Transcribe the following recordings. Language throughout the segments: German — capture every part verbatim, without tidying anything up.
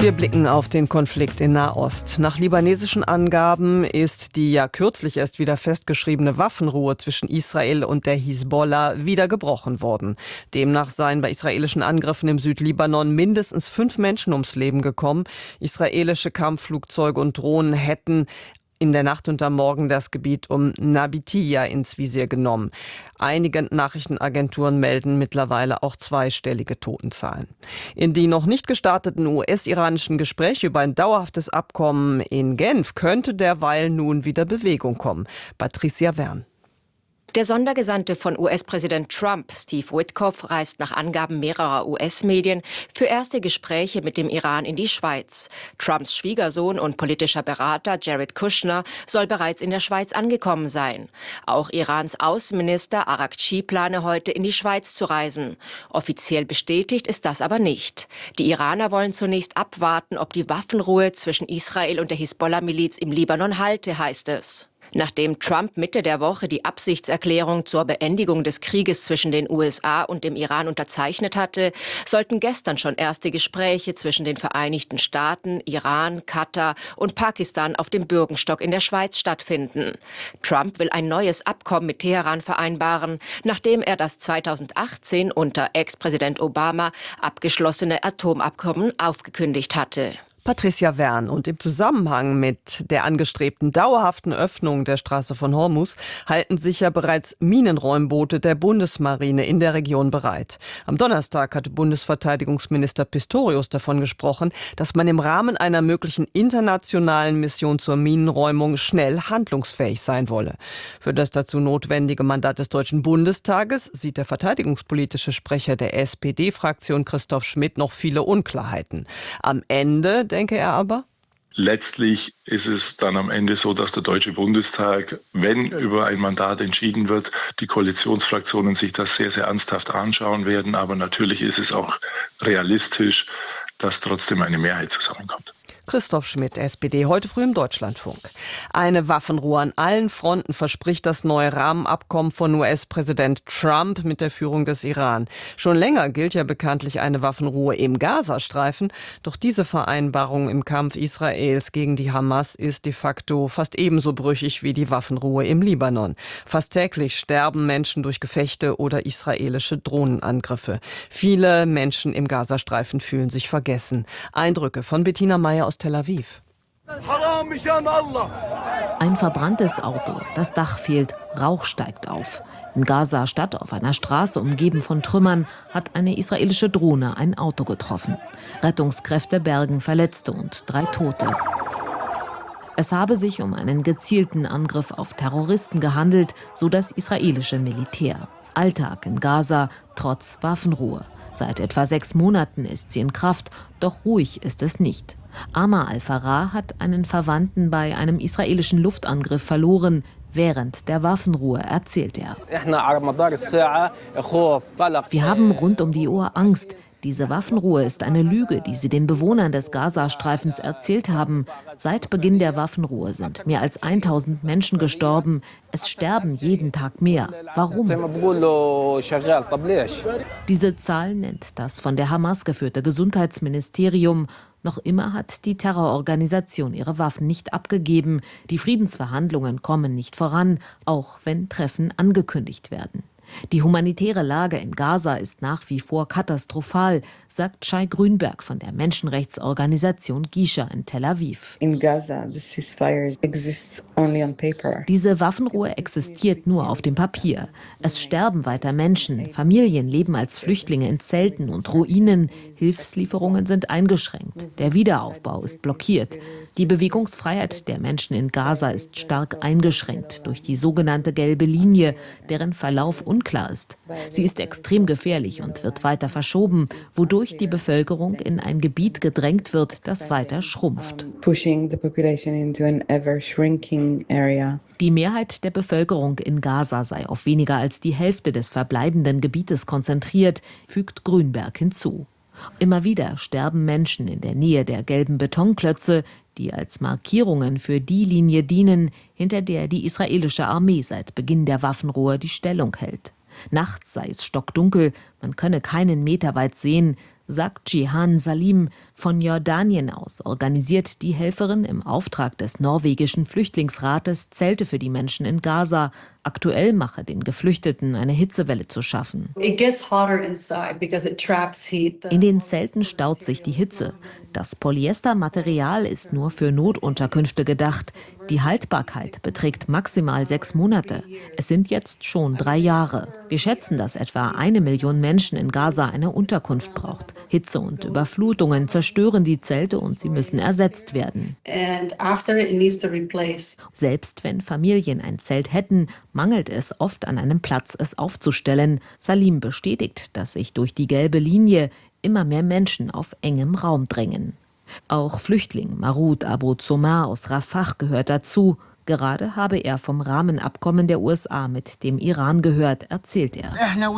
Wir blicken auf den Konflikt in Nahost. Nach libanesischen Angaben ist die ja kürzlich erst wieder festgeschriebene Waffenruhe zwischen Israel und der Hisbollah wieder gebrochen worden. Demnach seien bei israelischen Angriffen im Südlibanon mindestens fünf Menschen ums Leben gekommen. Israelische Kampfflugzeuge und Drohnen hätten in der Nacht und am Morgen das Gebiet um Nabitiya ins Visier genommen. Einige Nachrichtenagenturen melden mittlerweile auch zweistellige Totenzahlen. In die noch nicht gestarteten U S-iranischen Gespräche über ein dauerhaftes Abkommen in Genf könnte derweil nun wieder Bewegung kommen. Patricia Wern. Der Sondergesandte von U S-Präsident Trump, Steve Witkoff, reist nach Angaben mehrerer U S-Medien für erste Gespräche mit dem Iran in die Schweiz. Trumps Schwiegersohn und politischer Berater Jared Kushner soll bereits in der Schweiz angekommen sein. Auch Irans Außenminister Araghchi plane heute in die Schweiz zu reisen. Offiziell bestätigt ist das aber nicht. Die Iraner wollen zunächst abwarten, ob die Waffenruhe zwischen Israel und der Hisbollah-Miliz im Libanon halte, heißt es. Nachdem Trump Mitte der Woche die Absichtserklärung zur Beendigung des Krieges zwischen den U S A und dem Iran unterzeichnet hatte, sollten gestern schon erste Gespräche zwischen den Vereinigten Staaten, Iran, Katar und Pakistan auf dem Bürgenstock in der Schweiz stattfinden. Trump will ein neues Abkommen mit Teheran vereinbaren, nachdem er das zweitausendachtzehn unter Ex-Präsident Obama abgeschlossene Atomabkommen aufgekündigt hatte. Patricia Wern. Und im Zusammenhang mit der angestrebten dauerhaften Öffnung der Straße von Hormuz halten sich ja bereits Minenräumboote der Bundesmarine in der Region bereit. Am Donnerstag hatte Bundesverteidigungsminister Pistorius davon gesprochen, dass man im Rahmen einer möglichen internationalen Mission zur Minenräumung schnell handlungsfähig sein wolle. Für das dazu notwendige Mandat des Deutschen Bundestages sieht der verteidigungspolitische Sprecher der S P D-Fraktion Christoph Schmidt noch viele Unklarheiten. Am Ende denke er aber? Letztlich ist es dann am Ende so, dass der Deutsche Bundestag, wenn über ein Mandat entschieden wird, die Koalitionsfraktionen sich das sehr, sehr ernsthaft anschauen werden. Aber natürlich ist es auch realistisch, dass trotzdem eine Mehrheit zusammenkommt. Christoph Schmidt, S P D, heute früh im Deutschlandfunk. Eine Waffenruhe an allen Fronten verspricht das neue Rahmenabkommen von U S-Präsident Trump mit der Führung des Iran. Schon länger gilt ja bekanntlich eine Waffenruhe im Gazastreifen. Doch diese Vereinbarung im Kampf Israels gegen die Hamas ist de facto fast ebenso brüchig wie die Waffenruhe im Libanon. Fast täglich sterben Menschen durch Gefechte oder israelische Drohnenangriffe. Viele Menschen im Gazastreifen fühlen sich vergessen. Eindrücke von Bettina Meyer aus Tel Aviv. Ein verbranntes Auto, das Dach fehlt, Rauch steigt auf. In Gaza-Stadt, auf einer Straße umgeben von Trümmern, hat eine israelische Drohne ein Auto getroffen. Rettungskräfte bergen Verletzte und drei Tote. Es habe sich um einen gezielten Angriff auf Terroristen gehandelt, so das israelische Militär. Alltag in Gaza trotz Waffenruhe. Seit etwa sechs Monaten ist sie in Kraft, doch ruhig ist es nicht. Amar al-Farah hat einen Verwandten bei einem israelischen Luftangriff verloren. Während der Waffenruhe erzählt er: Wir haben rund um die Uhr Angst. Diese Waffenruhe ist eine Lüge, die sie den Bewohnern des Gazastreifens erzählt haben. Seit Beginn der Waffenruhe sind mehr als tausend Menschen gestorben. Es sterben jeden Tag mehr. Warum? Diese Zahl nennt das von der Hamas geführte Gesundheitsministerium. Noch immer hat die Terrororganisation ihre Waffen nicht abgegeben. Die Friedensverhandlungen kommen nicht voran, auch wenn Treffen angekündigt werden. Die humanitäre Lage in Gaza ist nach wie vor katastrophal, sagt Shai Grünberg von der Menschenrechtsorganisation Gisha in Tel Aviv. In Gaza, the ceasefire exists only on paper. Diese Waffenruhe existiert nur auf dem Papier. Es sterben weiter Menschen, Familien leben als Flüchtlinge in Zelten und Ruinen, Hilfslieferungen sind eingeschränkt, der Wiederaufbau ist blockiert. Die Bewegungsfreiheit der Menschen in Gaza ist stark eingeschränkt durch die sogenannte gelbe Linie, deren Verlauf unklar ist. Sie ist extrem gefährlich und wird weiter verschoben, wodurch die Bevölkerung in ein Gebiet gedrängt wird, das weiter schrumpft. Pushing the population into an ever shrinking area. Die Mehrheit der Bevölkerung in Gaza sei auf weniger als die Hälfte des verbleibenden Gebietes konzentriert, fügt Grünberg hinzu. Immer wieder sterben Menschen in der Nähe der gelben Betonklötze, die als Markierungen für die Linie dienen, hinter der die israelische Armee seit Beginn der Waffenruhe die Stellung hält. Nachts sei es stockdunkel, man könne keinen Meter weit sehen, sagt Cihan Salim. Von Jordanien aus organisiert die Helferin im Auftrag des norwegischen Flüchtlingsrates Zelte für die Menschen in Gaza. Aktuell mache den Geflüchteten eine Hitzewelle zu schaffen. In den Zelten staut sich die Hitze. Das Polyestermaterial ist nur für Notunterkünfte gedacht. Die Haltbarkeit beträgt maximal sechs Monate. Es sind jetzt schon drei Jahre. Wir schätzen, dass etwa eine Million Menschen in Gaza eine Unterkunft braucht. Hitze und Überflutungen zerstören die Zelte und sie müssen ersetzt werden. Selbst wenn Familien ein Zelt hätten, mangelt es oft an einem Platz, es aufzustellen. Salim bestätigt, dass sich durch die gelbe Linie immer mehr Menschen auf engem Raum drängen. Auch Flüchtling Maroud Abu Zomar aus Rafah gehört dazu. Gerade habe er vom Rahmenabkommen der U S A mit dem Iran gehört, erzählt er.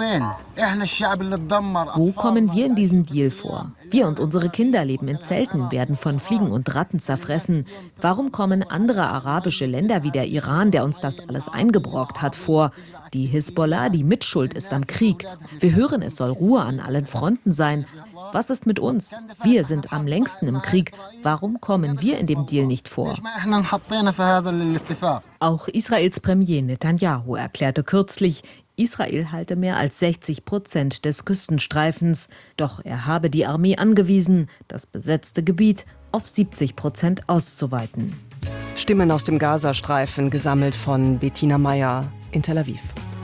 Wo kommen wir in diesem Deal vor? Wir und unsere Kinder leben in Zelten, werden von Fliegen und Ratten zerfressen. Warum kommen andere arabische Länder wie der Iran, der uns das alles eingebrockt hat, vor? Die Hisbollah, die Mitschuld ist am Krieg. Wir hören, es soll Ruhe an allen Fronten sein. Was ist mit uns? Wir sind am längsten im Krieg. Warum kommen wir in dem Deal nicht vor? Auch Israels Premier Netanyahu erklärte kürzlich, Israel halte mehr als sechzig Prozent des Küstenstreifens. Doch er habe die Armee angewiesen, das besetzte Gebiet auf siebzig Prozent auszuweiten. Stimmen aus dem Gazastreifen, gesammelt von Bettina Meyer in Tel Aviv.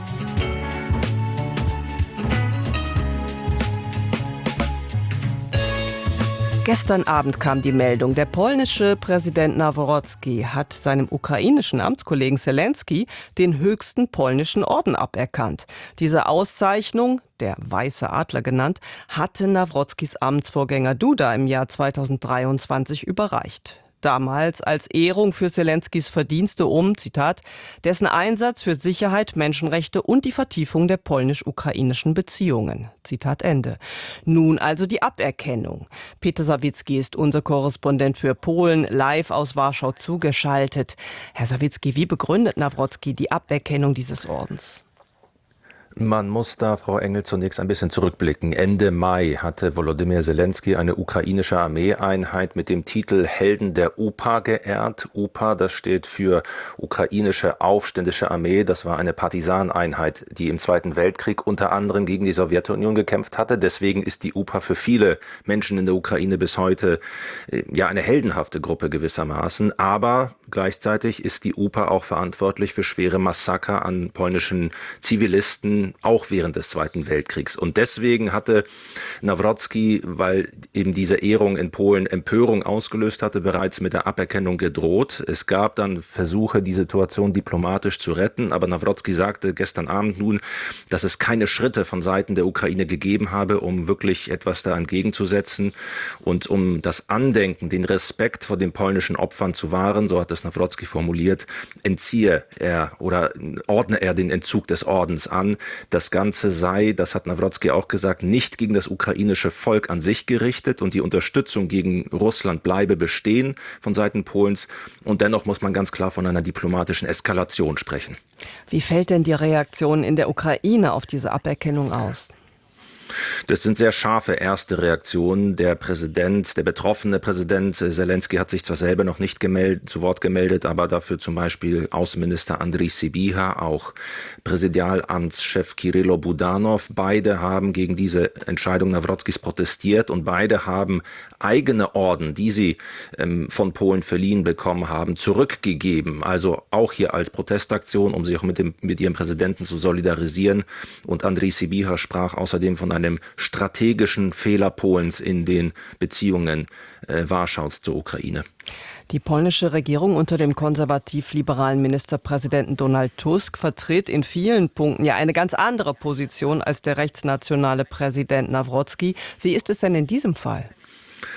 Gestern Abend kam die Meldung, der polnische Präsident Nawrocki hat seinem ukrainischen Amtskollegen Zelensky den höchsten polnischen Orden aberkannt. Diese Auszeichnung, der Weiße Adler genannt, hatte Nawrockis Amtsvorgänger Duda im Jahr zweitausenddreiundzwanzig überreicht. Damals als Ehrung für Zelenskys Verdienste um, Zitat, dessen Einsatz für Sicherheit, Menschenrechte und die Vertiefung der polnisch-ukrainischen Beziehungen. Zitat Ende. Nun also die Aberkennung. Peter Sawicki ist unser Korrespondent für Polen, live aus Warschau zugeschaltet. Herr Sawicki, wie begründet Nawrocki die Aberkennung dieses Ordens? Man muss da, Frau Engel, zunächst ein bisschen zurückblicken. Ende Mai hatte Volodymyr Zelensky eine ukrainische Armeeeinheit mit dem Titel Helden der U P A geehrt. U P A, das steht für Ukrainische Aufständische Armee. Das war eine Partisaneinheit, die im Zweiten Weltkrieg unter anderem gegen die Sowjetunion gekämpft hatte. Deswegen ist die U P A für viele Menschen in der Ukraine bis heute ja eine heldenhafte Gruppe gewissermaßen. Aber gleichzeitig ist die U P A auch verantwortlich für schwere Massaker an polnischen Zivilisten, auch während des Zweiten Weltkriegs. Und deswegen hatte Nawrocki, weil eben diese Ehrung in Polen Empörung ausgelöst hatte, bereits mit der Aberkennung gedroht. Es gab dann Versuche, die Situation diplomatisch zu retten, aber Nawrocki sagte gestern Abend nun, dass es keine Schritte von Seiten der Ukraine gegeben habe, um wirklich etwas da entgegenzusetzen und um das Andenken, den Respekt vor den polnischen Opfern zu wahren, so hat es Nawrocki formuliert, entziehe er oder ordne er den Entzug des Ordens an. Das Ganze sei, das hat Nawrocki auch gesagt, nicht gegen das ukrainische Volk an sich gerichtet und die Unterstützung gegen Russland bleibe bestehen von Seiten Polens. Und dennoch muss man ganz klar von einer diplomatischen Eskalation sprechen. Wie fällt denn die Reaktion in der Ukraine auf diese Aberkennung aus? Das sind sehr scharfe erste Reaktionen. Der Präsident, der betroffene Präsident Zelensky hat sich zwar selber noch nicht gemeldet, zu Wort gemeldet, aber dafür zum Beispiel Außenminister Andriy Sybiha, auch Präsidialamtschef Kirylo Budanov. Beide haben gegen diese Entscheidung Nawrockis protestiert und beide haben eigene Orden, die sie ähm, von Polen verliehen bekommen haben, zurückgegeben. Also auch hier als Protestaktion, um sich auch mit, dem, mit ihrem Präsidenten zu solidarisieren. Und Andriy Sybiha sprach außerdem von einem strategischen Fehler Polens in den Beziehungen äh, Warschaus zur Ukraine. Die polnische Regierung unter dem konservativ-liberalen Ministerpräsidenten Donald Tusk vertritt in vielen Punkten ja eine ganz andere Position als der rechtsnationale Präsident Nawrocki. Wie ist es denn in diesem Fall?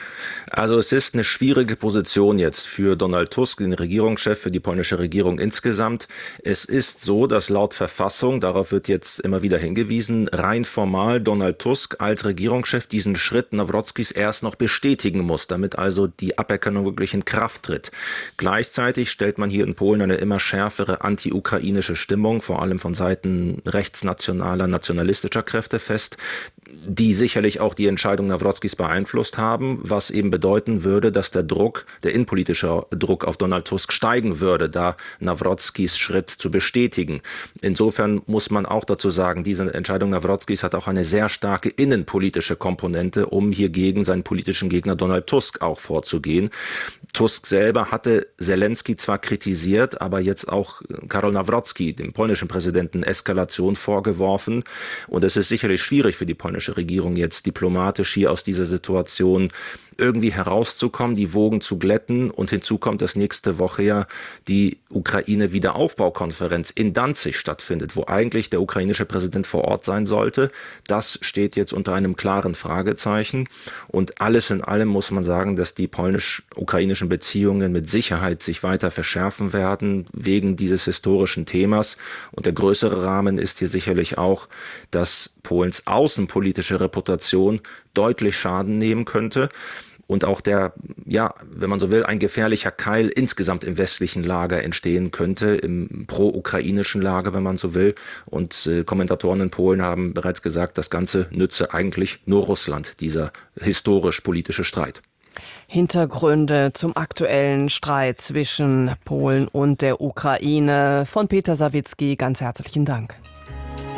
Also es ist eine schwierige Position jetzt für Donald Tusk, den Regierungschef, für die polnische Regierung insgesamt. Es ist so, dass laut Verfassung, darauf wird jetzt immer wieder hingewiesen, rein formal Donald Tusk als Regierungschef diesen Schritt Nawrotzkis erst noch bestätigen muss, damit also die Aberkennung wirklich in Kraft tritt. Gleichzeitig stellt man hier in Polen eine immer schärfere anti-ukrainische Stimmung, vor allem von Seiten rechtsnationaler, nationalistischer Kräfte fest, die sicherlich auch die Entscheidung Nawrotzkis beeinflusst haben, was eben bedeuten würde, dass der Druck, der innenpolitische Druck auf Donald Tusk steigen würde, da Nawrotzkis Schritt zu bestätigen. Insofern muss man auch dazu sagen, diese Entscheidung Nawrotzkis hat auch eine sehr starke innenpolitische Komponente, um hier gegen seinen politischen Gegner Donald Tusk auch vorzugehen. Tusk selber hatte Zelensky zwar kritisiert, aber jetzt auch Karol Nawrotzki, dem polnischen Präsidenten, Eskalation vorgeworfen. Und es ist sicherlich schwierig für die polnische Regierung jetzt diplomatisch hier aus dieser Situation irgendwie herauszukommen, die Wogen zu glätten. Und hinzu kommt, dass nächste Woche ja die Ukraine-Wiederaufbaukonferenz in Danzig stattfindet, wo eigentlich der ukrainische Präsident vor Ort sein sollte. Das steht jetzt unter einem klaren Fragezeichen. Und alles in allem muss man sagen, dass die polnisch-ukrainischen Beziehungen mit Sicherheit sich weiter verschärfen werden, wegen dieses historischen Themas. Und der größere Rahmen ist hier sicherlich auch, dass Polens außenpolitische Reputation deutlich Schaden nehmen könnte. Und auch der, ja, wenn man so will, ein gefährlicher Keil insgesamt im westlichen Lager entstehen könnte, im pro-ukrainischen Lager, wenn man so will. Und äh, Kommentatoren in Polen haben bereits gesagt, das Ganze nütze eigentlich nur Russland, dieser historisch-politische Streit. Hintergründe zum aktuellen Streit zwischen Polen und der Ukraine von Peter Sawicki. Ganz herzlichen Dank.